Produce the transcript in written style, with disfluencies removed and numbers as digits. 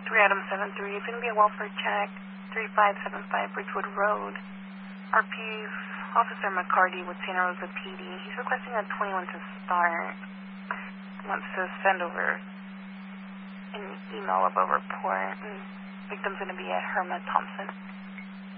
3 Adam 73. It's going to be a welfare check, 3575 Bridgewood Road. RP's Officer McCarty with Santa Rosa PD. He's requesting a 21 to start. He wants to send over an email of a report. Victim's going to be a Herma Thompson.